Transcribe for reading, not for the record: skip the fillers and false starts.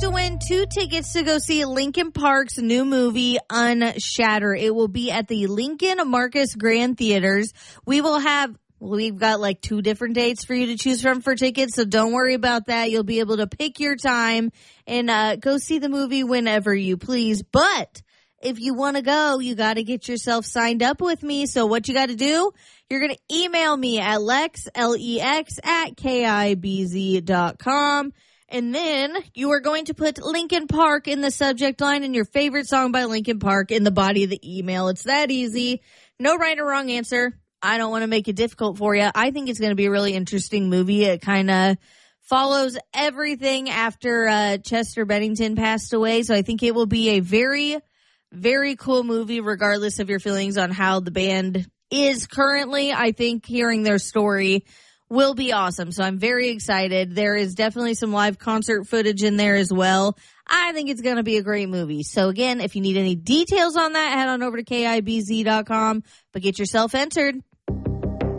to win 2 tickets to go see Linkin Park's new movie, Unshatter. It will be at the Lincoln Marcus Grand Theaters. We've got like 2 different dates for you to choose from for tickets, so don't worry about that. You'll be able to pick your time and go see the movie whenever you please. But if you want to go, you got to get yourself signed up with me. So what you got to do, you're going to email me at Lex, L-E-X, at KIBZ.com. And then you are going to put Linkin Park in the subject line and your favorite song by Linkin Park in the body of the email. It's that easy. No right or wrong answer. I don't want to make it difficult for you. I think it's going to be a really interesting movie. It kind of follows everything after Chester Bennington passed away. So I think it will be a very, very cool movie regardless of your feelings on how the band is currently. I think hearing their story will be awesome. So I'm very excited. There is definitely some live concert footage in there as well. I think it's going to be a great movie. So again, if you need any details on that, head on over to KIBZ.com, but get yourself entered.